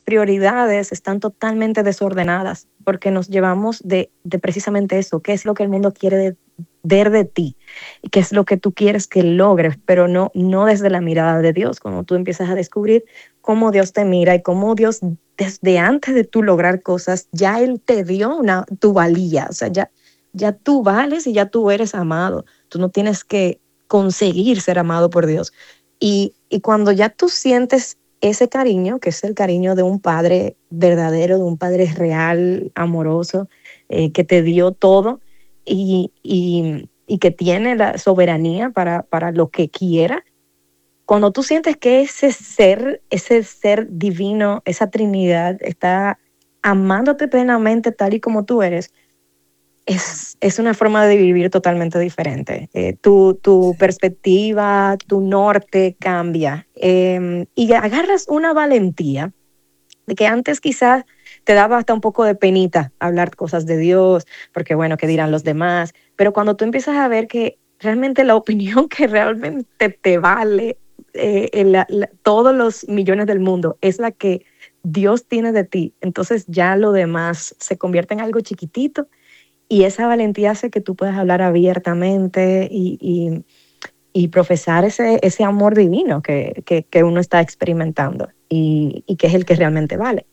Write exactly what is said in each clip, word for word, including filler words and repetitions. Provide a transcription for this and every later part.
prioridades están totalmente desordenadas porque nos llevamos de, de precisamente eso, qué es lo que el mundo quiere de- ver de ti, y qué es lo que tú quieres que logres, pero no, no desde la mirada de Dios. Cuando tú empiezas a descubrir cómo Dios te mira y cómo Dios, desde antes de tú lograr cosas, ya Él te dio una, tu valía, o sea, ya, ya tú vales y ya tú eres amado. Tú no tienes que conseguir ser amado por Dios. Y, y cuando ya tú sientes ese cariño, que es el cariño de un padre verdadero, de un padre real, amoroso, eh, que te dio todo y, y, y que tiene la soberanía para, para lo que quiera, cuando tú sientes que ese ser, ese ser divino, esa Trinidad está amándote plenamente tal y como tú eres, es, es una forma de vivir totalmente diferente. Eh, tu, tu Sí. perspectiva, tu norte cambia, eh, y agarras una valentía de que antes quizás te daba hasta un poco de penita hablar cosas de Dios, porque bueno, ¿qué dirán los Sí. demás? Pero cuando tú empiezas a ver que realmente la opinión que realmente te vale, eh, en la- la- todos los millones del mundo es la que Dios tiene de ti, entonces ya lo demás se convierte en algo chiquitito y esa valentía hace que tú puedas hablar abiertamente y, y- y profesar ese, ese amor divino que, que- que uno está experimentando y, y que es el que realmente vale.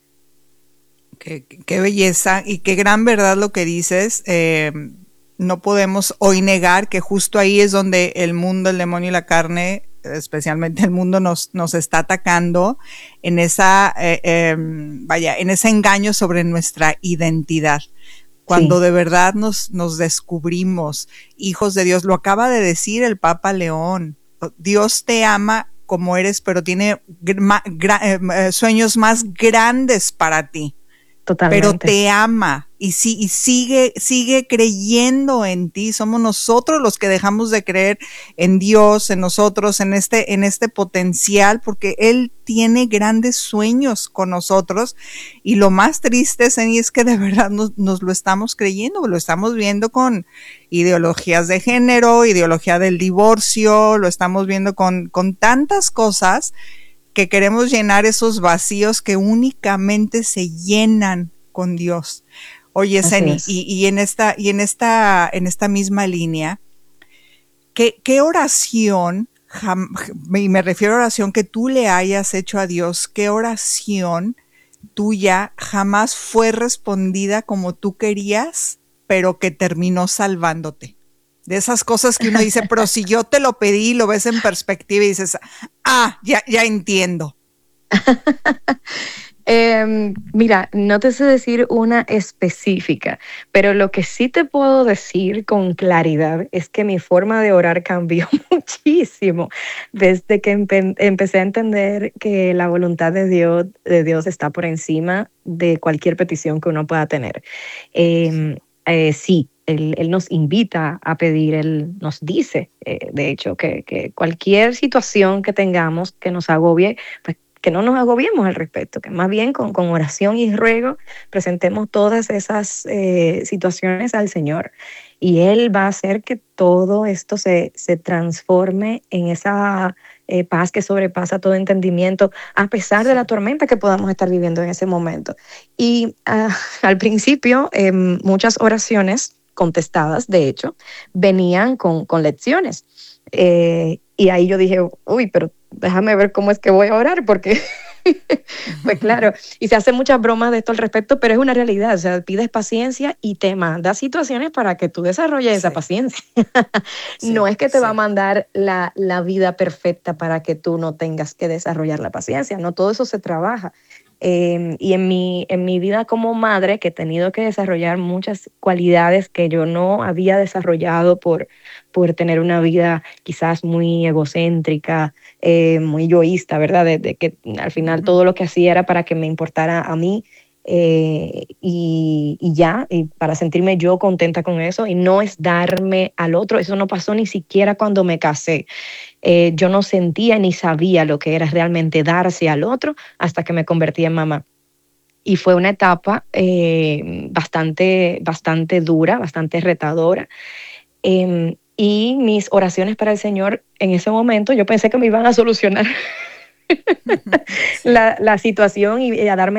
Qué, qué belleza y qué gran verdad lo que dices. Eh, no podemos hoy negar que justo ahí es donde el mundo, el demonio y la carne, especialmente el mundo, nos, nos está atacando en esa, eh, eh, vaya, en ese engaño sobre nuestra identidad. Cuando Sí, de verdad nos, nos descubrimos hijos de Dios, lo acaba de decir el Papa León, Dios te ama como eres, pero tiene gra- gra- eh, sueños más grandes para ti, pero totalmente. te ama y, si, y sigue, sigue creyendo en ti. Somos nosotros los que dejamos de creer en Dios, en nosotros, en este, en este potencial, porque Él tiene grandes sueños con nosotros. Y lo más triste, Zeni, es que de verdad nos, nos lo estamos creyendo, lo estamos viendo con ideologías de género, ideología del divorcio, lo estamos viendo con, con tantas cosas que queremos llenar esos vacíos que únicamente se llenan con Dios. Oye, Así Zeni, es. y, y en esta, y en esta, en esta misma línea, ¿qué, qué oración, jam, y me refiero a oración que tú le hayas hecho a Dios, qué oración tuya jamás fue respondida como tú querías, pero que terminó salvándote? De esas cosas que uno dice, pero si yo te lo pedí, lo ves en perspectiva y dices, ah, ya, ya entiendo. Eh, mira, no te sé decir una específica, pero lo que sí te puedo decir con claridad es que mi forma de orar cambió muchísimo desde que empe- empecé a entender que la voluntad de Dios, de Dios está por encima de cualquier petición que uno pueda tener. Eh, eh, sí. Él, él nos invita a pedir, Él nos dice, eh, de hecho, que, que cualquier situación que tengamos que nos agobie, pues que no nos agobiemos al respecto, que más bien con, con oración y ruego presentemos todas esas eh, situaciones al Señor. Y Él va a hacer que todo esto se, se transforme en esa eh, paz que sobrepasa todo entendimiento, a pesar de Sí. la tormenta que podamos estar viviendo en ese momento. Y uh, al principio, eh, muchas oraciones contestadas, de hecho, venían con, con lecciones. Eh, y ahí yo dije, uy, pero déjame ver cómo es que voy a orar, porque, pues claro, y se hacen muchas bromas de esto al respecto, pero es una realidad, o sea, pides paciencia y te manda situaciones para que tú desarrolles esa Sí, paciencia. No sí, es que te va a sí. mandar la, la vida perfecta para que tú no tengas que desarrollar la paciencia, no todo eso se trabaja. Eh, y en mi, en mi vida como madre, que he tenido que desarrollar muchas cualidades que yo no había desarrollado por, por tener una vida quizás muy egocéntrica, eh, muy yoísta, ¿verdad? De, de que al final todo lo que hacía era para que me importara a mí, eh, y, y ya, y para sentirme yo contenta con eso y no es darme al otro. Eso no pasó ni siquiera cuando me casé. Eh, yo no sentía ni sabía lo que era realmente darse al otro hasta que me convertí en mamá. Y fue una etapa eh, bastante, bastante dura, bastante retadora. Eh, y mis oraciones para el Señor en ese momento, yo pensé que me iban a solucionar Sí. la, la situación y, y a darme